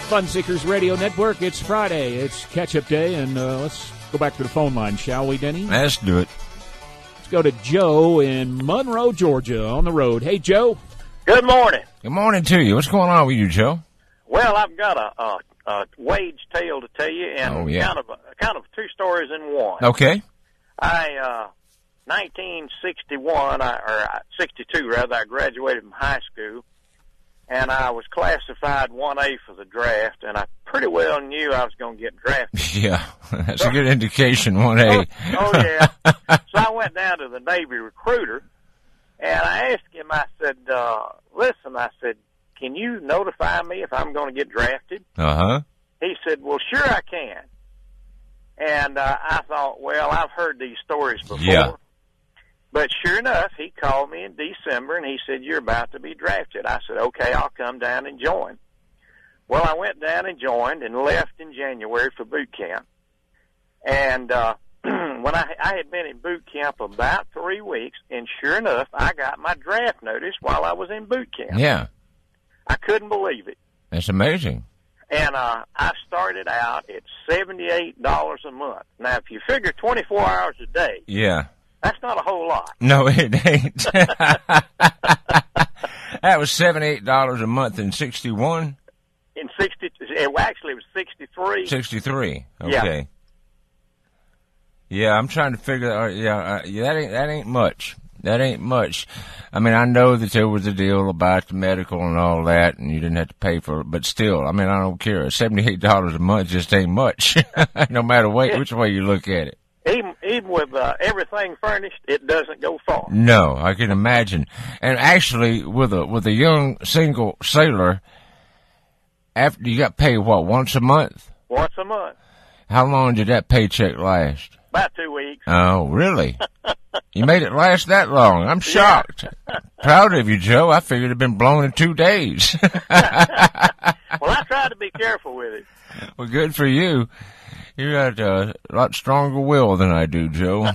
Fun Seekers Radio Network. It's Friday. It's catch-up day, and let's go back to the phone line, shall we, Denny? Let's do it. Let's go to Joe in Monroe, Georgia, on the road. Hey, Joe. Good morning. Good morning to you. What's going on with you, Joe? Well, I've got a wage tale to tell you, and kind of two stories in one. Okay. 1961, or 62 rather, I graduated from high school, and I was classified 1A for the draft, and I pretty well knew I was going to get drafted. Yeah, that's a good indication, 1A. Oh, yeah. So I went down to the Navy recruiter, and I asked him, I said, listen, I said, can you notify me if I'm going to get drafted? Uh-huh. He said, well, sure I can. And I thought, well, I've heard these stories before. Yeah. But sure enough, he called me in December, and he said, you're about to be drafted. I said, okay, I'll come down and join. Well, I went down and joined and left in January for boot camp. And when I had been in boot camp about 3 weeks, and sure enough, I got my draft notice while I was in boot camp. Yeah. I couldn't believe it. That's amazing. And I started out at $78 a month. Now, if you figure 24 hours a day, yeah, that's not a whole lot. No, it ain't. That was $78 a month in 61? In 60, actually, it was 63. 63, okay. Yeah, I'm trying to figure out, that ain't much. That ain't much. I mean, I know that there was a deal about the medical and all that, and you didn't have to pay for it, but still, I mean, I don't care. $78 a month just ain't much, no matter which way you look at it. Even with everything furnished, it doesn't go far. No, I can imagine. And actually, with a young single sailor, after you got paid, what, once a month? Once a month. How long did that paycheck last? About 2 weeks. Oh, really? You made it last that long. I'm shocked. Yeah. Proud of you, Joe. I figured it had been blown in 2 days. Well, I tried to be careful with it. Well, good for you. You got a lot stronger will than I do, Joe.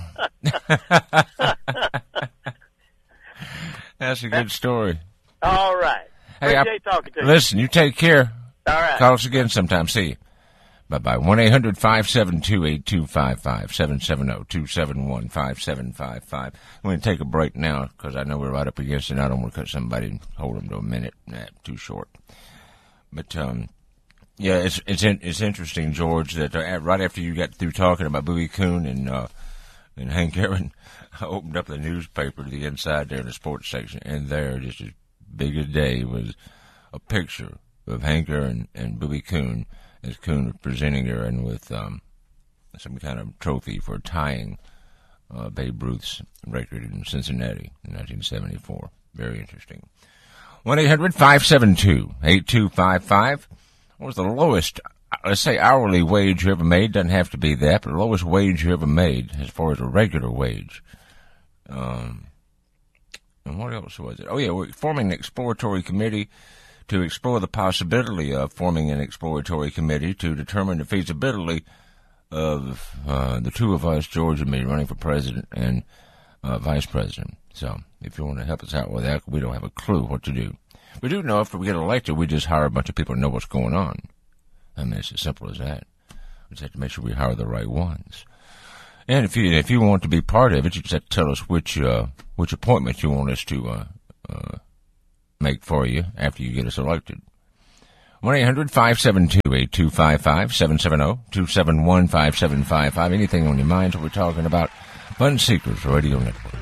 That's a good story. All right. Hey, appreciate talking to you. Listen, you take care. All right. Call us again sometime. See you. Bye-bye. 1-800-572-8255, 770-271-5755. We're going to take a break now because I know we're right up against it. I don't want to cut somebody and hold them to a minute. Nah, too short. But, yeah, it's interesting, George, that right after you got through talking about Bowie Kuhn and Hank Aaron, I opened up the newspaper to the inside there in the sports section, and there, just as big a day, was a picture of Hank Aaron and Bowie Kuhn, as Kuhn was presenting Aaron with some kind of trophy for tying Babe Ruth's record in Cincinnati in 1974. Very interesting. 1-800-572-8255. What was the lowest, let's say, hourly wage you ever made? Doesn't have to be that, but the lowest wage you ever made as far as a regular wage. And what else was it? Oh, yeah, we're forming an exploratory committee to explore the possibility of forming an exploratory committee to determine the feasibility of the two of us, George and me, running for president and vice president. So if you want to help us out with that, we don't have a clue what to do. We do know if we get elected, we just hire a bunch of people to know what's going on. I mean, it's as simple as that. We just have to make sure we hire the right ones. And if you want to be part of it, you just have to tell us which appointment you want us to make for you after you get us elected. 1-800-572-8255, 770-271-5755. Anything on your mind that we're talking about. Fun Seekers Radio Network.